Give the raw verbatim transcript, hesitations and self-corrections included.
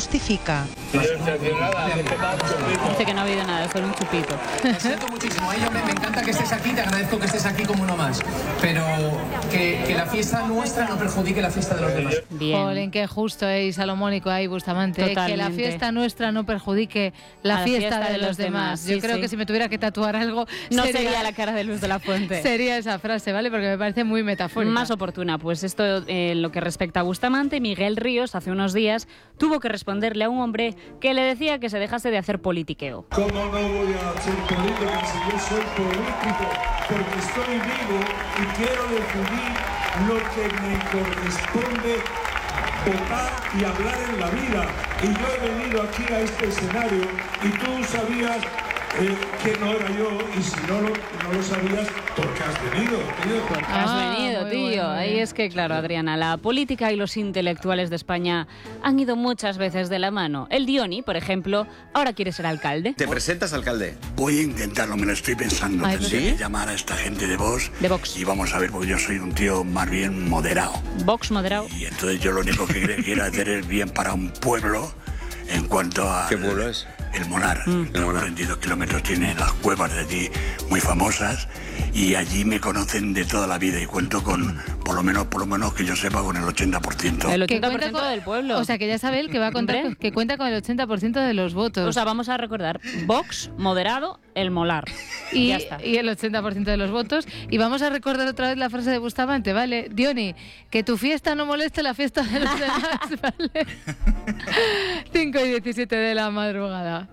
justifica. Dice que no ha habido nada, solo un chupito. Lo siento muchísimo, ¿eh? Yo me, me encanta que estés aquí, te agradezco que estés aquí como uno más, pero que, que la fiesta nuestra no perjudique la fiesta de los demás. Bien. Jolín, qué justo y salomónico ahí, Bustamante. ¿eh? Que la fiesta nuestra no perjudique la, la fiesta, fiesta de, de los, los demás. demás. Yo sí, creo sí. que si me tuviera que tatuar algo, no sería, sería la cara de Luz de la Fuente. Sería esa frase, ¿vale? Porque me parece muy metafórica. Más oportuna. Pues esto, en eh, lo que respecta a Bustamante, Miguel Ríos, hace unos días, tuvo que responderle a un hombre que le decía que se dejase de hacer politiqueo. ¿Cómo no voy a hacer política si yo soy político? Porque estoy vivo y quiero decidir lo que me corresponde votar y hablar en la vida. Y yo he venido aquí a este escenario y tú sabías eh, que no era yo, y si no lo, no lo sabías, porque has venido, tío. Porque ah, has venido, tío. Bueno, Ahí es que, claro, Adriana, la política y los intelectuales de España han ido muchas veces de la mano. El Dioni, por ejemplo, ahora quiere ser alcalde. ¿Te presentas, alcalde? Voy a intentarlo, me lo estoy pensando. Ay, Tendré ¿sí? que llamar a esta gente de Vox. De Vox. Y vamos a ver, porque yo soy un tío más bien moderado. Vox moderado. Y entonces yo lo único que quiero hacer es bien para un pueblo en cuanto a... ¿Qué pueblo es? El Molar. Mm. El Molar. veintidós kilómetros tiene las cuevas de allí muy famosas y allí me conocen de toda la vida y cuento con, por lo menos, por lo menos que yo sepa, con el ochenta por ciento. El ochenta por ciento del pueblo. O sea, que ya sabe él que va a contar, que cuenta con el ochenta por ciento de los votos. O sea, vamos a recordar, Vox, moderado, el Molar. Y, ya está. y el ochenta por ciento de los votos. Y vamos a recordar otra vez la frase de Bustamante, ¿vale? Dioni, que tu fiesta no moleste la fiesta de los demás, ¿vale? cinco y diecisiete de la madrugada.